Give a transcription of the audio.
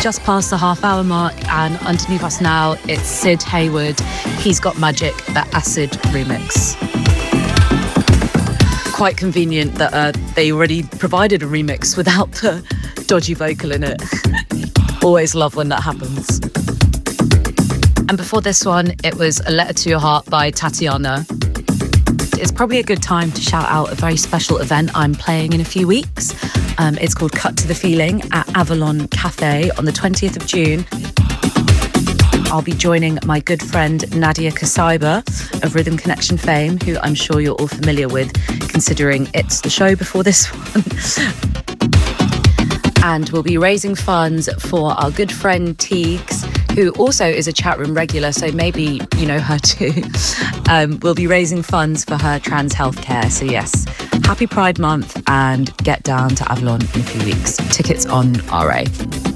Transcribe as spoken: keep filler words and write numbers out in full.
just past the half hour mark, and underneath us now, it's Sid Hayward. He's Got Magic, the Acid remix. Quite convenient that uh, they already provided a remix without the dodgy vocal in it. Always love when that happens. And before this one, it was A Letter to Your Heart by Tatiana. It's probably a good time to shout out a very special event I'm playing in a few weeks. Um, it's called Cut to the Feeling at Avalon Cafe on the twentieth of June. I'll be joining my good friend Nadia Kasaiba of Rhythm Connection fame, who I'm sure you're all familiar with, considering it's the show before this one. And we'll be raising funds for our good friend Teagues, who also is a chat room regular, so maybe you know her too. Um, we'll be raising funds for her trans healthcare. So yes, happy Pride Month and get down to Avalon in a few weeks. Tickets on R A.